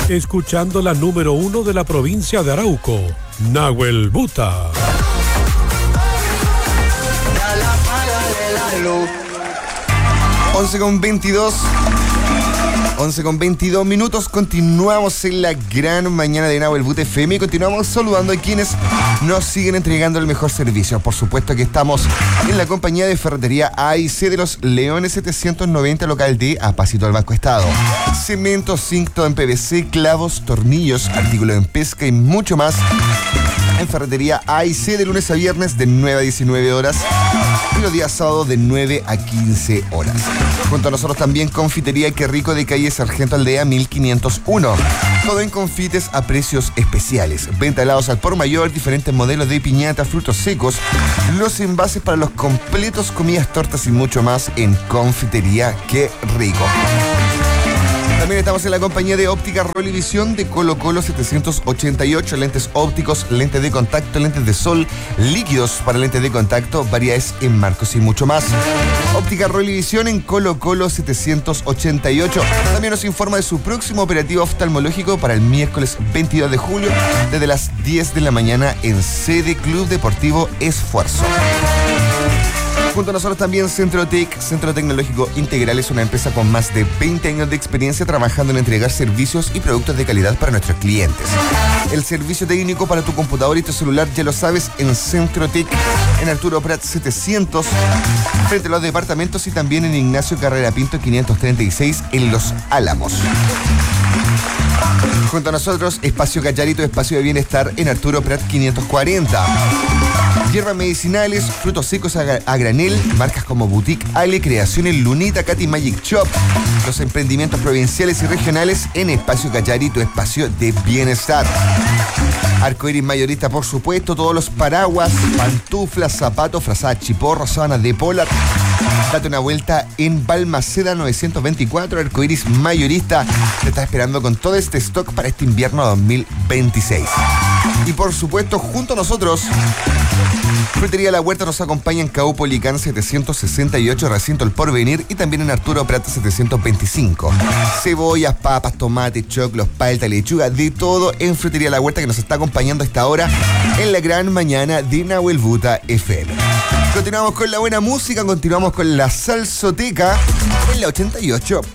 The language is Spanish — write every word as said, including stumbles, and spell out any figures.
escuchando la número uno de la provincia de Arauco, Nahuel Buta. once con veintidós. once con veintidós minutos, continuamos en la gran mañana de Nahuel Buta F M y continuamos saludando a quienes nos siguen entregando el mejor servicio. Por supuesto que estamos en la compañía de Ferretería A y C de los Leones setecientos noventa, local de Apacito al Banco Estado. Cemento, zinc, todo en P V C, clavos, tornillos, artículos en pesca y mucho más. En Ferretería A y C de lunes a viernes de nueve a diecinueve horas y los días sábados de nueve a quince horas. Junto a nosotros también Confitería Qué Rico de calle Sargento Aldea mil quinientos uno. Todo en confites a precios especiales. Venta de helados al por mayor, diferentes modelos de piñata, frutos secos, los envases para los completos, comidas, tortas y mucho más en Confitería Qué Rico. También estamos en la compañía de Óptica Rolivisión de Colo Colo setecientos ochenta y ocho, lentes ópticos, lentes de contacto, lentes de sol, líquidos para lentes de contacto, variedades en marcos y mucho más. Óptica Rolivisión en Colo Colo setecientos ochenta y ocho. También nos informa de su próximo operativo oftalmológico para el miércoles veintidós de julio desde las diez de la mañana en sede Club Deportivo Esfuerzo. Junto a nosotros también Centrotec, Centro Tecnológico Integral, es una empresa con más de veinte años de experiencia trabajando en entregar servicios y productos de calidad para nuestros clientes. El servicio técnico para tu computador y tu celular ya lo sabes en Centrotec, en Arturo Prat setecientos, frente a los departamentos, y también en Ignacio Carrera Pinto quinientos treinta y seis en Los Álamos. Junto a nosotros, Espacio Cacharito, espacio de bienestar en Arturo Prat quinientos cuarenta. Hierbas medicinales, frutos secos a, a granel, marcas como Boutique Ale, Creaciones Lunita, Katy Magic Shop. Los emprendimientos provinciales y regionales en Espacio Cacharito, espacio de bienestar. Arcoiris mayorista, por supuesto, todos los paraguas, pantuflas, zapatos, frazadas chiporro, sábanas de polar. Date una vuelta en Balmaceda novecientos veinticuatro, Arcoiris mayorista. Te está esperando con todo este stock para este invierno dos mil veintiséis. Y por supuesto, junto a nosotros, Frutería La Huerta nos acompaña en Caupolicán setecientos sesenta y ocho, Recinto El Porvenir, y también en Arturo Prat setecientos veinticinco. Cebollas, papas, tomates, choclos, palta, lechuga, de todo en Frutería La Huerta, que nos está acompañando a esta hora en la gran mañana de Nahuel Buta F M. Continuamos con la buena música, continuamos con la salsoteca en la ochenta y ocho punto